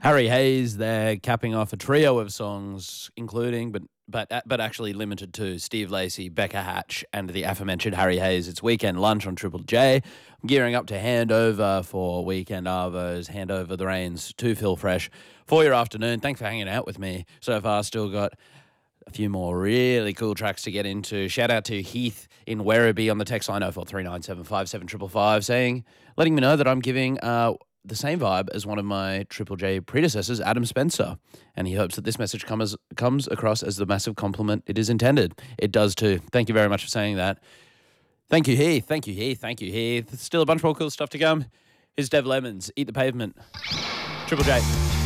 Harry Hayes there, capping off a trio of songs, including but actually limited to Steve Lacey, Becca Hatch, and the aforementioned Harry Hayes. It's Weekend Lunch on Triple J. I'm gearing up to hand over for Weekend Arvos, hand over the reins to Phil Fresh for your afternoon. Thanks for hanging out with me so far. Still got a few more really cool tracks to get into. Shout out to Heath in Werribee on the text line 0439757555 saying, letting me know that I'm giving the same vibe as one of my Triple J predecessors, Adam Spencer. And he hopes that this message comes across as the massive compliment it is intended. It does too. Thank you very much for saying that. Thank you, Heath. Thank you, Heath. Thank you, Heath. Still a bunch more cool stuff to come. Here's Dev Lemons, Eat the Pavement. Triple J.